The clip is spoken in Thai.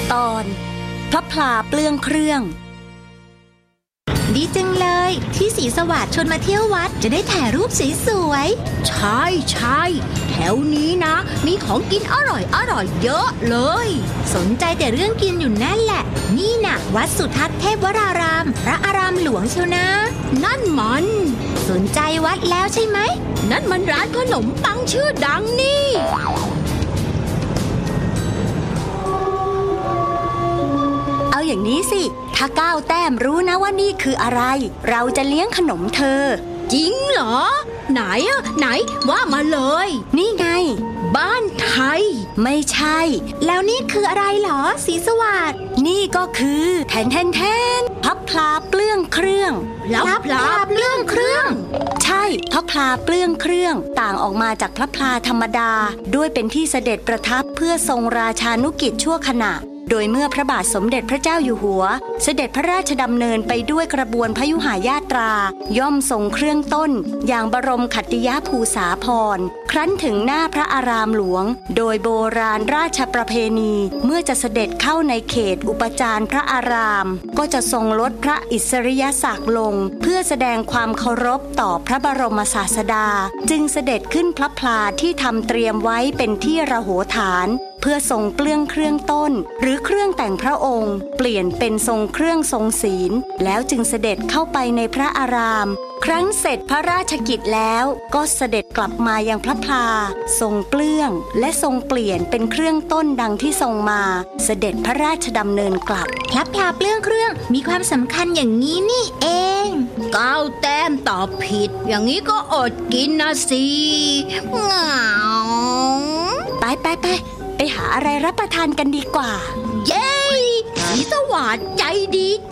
ตอนพระพลาเปลื้องเครื่องดีจังเลยที่ศรีสวัสดิ์ชวนมาเที่ยววัดจะได้ถ่ายรูปสวยๆใช่แถวนี้นะมีของกินอร่อยเยอะเลยสนใจแต่เรื่องกินอยู่นั่นแหละนี่น่ะวัดสุทัศน์เทพวรารามพระอารามหลวงเชียวนะนั่นมันสนใจวัดแล้วใช่ไหมนั่นมันร้านขนมปังชื่อดังนี่เอาอย่างนี้สิถ้าก้าวแต้มรู้นะว่านี่คืออะไรเราจะเลี้ยงขนมเธอจริงเหรอไหนว่ามาเลยนี่ไงบ้านไทยไม่ใช่แล้วนี่คืออะไรเหรอศรีสวัสดิ์นี่ก็คือแทนพระพลาเปลื้องเครื่องพระพลาเปลื้องเครื่องใช่พระพลาเปลื้องเครื่องต่างออกมาจากพระพลาธรรมดาด้วยเป็นที่เสด็จประทับเพื่อทรงราชานุกิจชั่วขณะโดยเมื่อพระบาทสมเด็จพระเจ้าอยู่หัวเสด็จพระราชดำเนินไปด้วยกระบวนพยุหญาตราย่อมทรงเครื่องต้นอย่างบรมขัตติยภูษาภรณ์ครั้นถึงหน้าพระอารามหลวงโดยโบราณราชประเพณีเมื่อจะเสด็จเข้าในเขตอุปจารพระอารามก็จะทรงลดพระอิสริยศักดิ์ลงเพื่อแสดงความเคารพต่อพระบรมศาสดาจึงเสด็จขึ้นพระพลาที่ทำเตรียมไว้เป็นที่ระโหฐานเพื่อทรงเปลื้องเครื่องต้นหรือเครื่องแต่งพระองค์เปลี่ยนเป็นทรงเครื่องทรงศีลแล้วจึงเสด็จเข้าไปในพระอารามครั้งเสร็จพระราชกิจแล้วก็เสด็จกลับมายังพระพลาทรงเปลื้องและทรงเปลี่ยนเป็นเครื่องต้นดังที่ทรงมาเสด็จพระราชดำเนินกลับพระพลาเปลื้องเครื่องมีความสำคัญอย่างนี้นี่เอง 9 แต้มตอบผิดอย่างนี้ก็อดกินนะสิเหงาไปหาอะไรรับประทานกันดีกว่าเย้ศรีสวัสดิ์ใจดี